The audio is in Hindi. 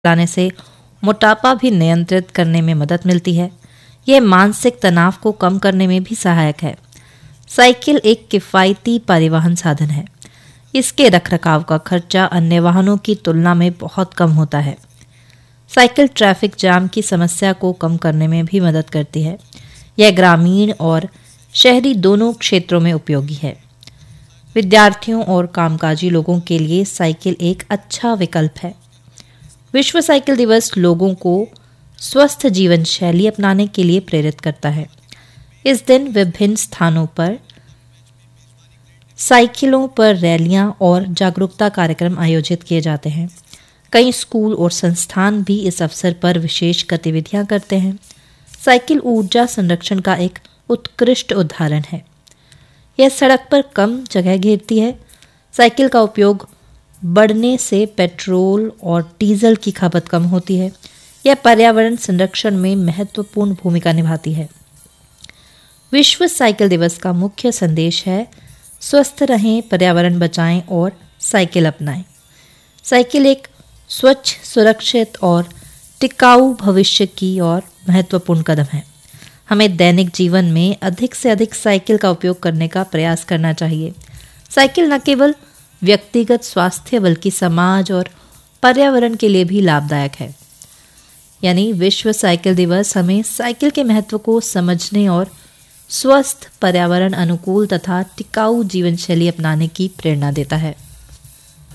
चलाने से मोटापा भी नियंत्रित करने में मदद मिलती है। यह मानसिक तनाव को कम करने में भी सहायक है। साइकिल एक किफ़ायती परिवहन साधन है। इसके रखरखाव का खर्चा अन्य वाहनों की तुलना में बहुत कम होता है। साइकिल ट्रैफिक जाम की समस्या को कम करने में भी मदद करती है। यह ग्रामीण और शहरी दोनों क्षेत्रों में उपयोगी है। विद्यार्थियों और कामकाजी लोगों के लिए साइकिल एक अच्छा विकल्प है। विश्व साइकिल दिवस लोगों को स्वस्थ जीवन शैली अपनाने के लिए प्रेरित करता है। इस दिन विभिन्न स्थानों पर साइकिलों पर रैलियां और जागरूकता कार्यक्रम आयोजित किए जाते हैं। कई स्कूल और संस्थान भी इस अवसर पर विशेष गतिविधियां करते हैं। साइकिल ऊर्जा संरक्षण का एक उत्कृष्ट उदाहरण है। यह सड़क पर कम जगह घेरती है। साइकिल का उपयोग बढ़ने से पेट्रोल और डीजल की खपत कम होती है। यह पर्यावरण संरक्षण में महत्वपूर्ण भूमिका निभाती है। विश्व साइकिल दिवस का मुख्य संदेश है स्वस्थ रहें, पर्यावरण बचाएं और साइकिल अपनाएं। साइकिल एक स्वच्छ, सुरक्षित और टिकाऊ भविष्य की ओर महत्वपूर्ण कदम है। हमें दैनिक जीवन में अधिक से अधिक साइकिल का उपयोग करने का प्रयास करना चाहिए। साइकिल न केवल व्यक्तिगत स्वास्थ्य बल्कि समाज और पर्यावरण के लिए भी लाभदायक है। यानी विश्व साइकिल दिवस हमें साइकिल के महत्व को समझने और स्वस्थ, पर्यावरण अनुकूल तथा टिकाऊ जीवन शैली अपनाने की प्रेरणा देता है।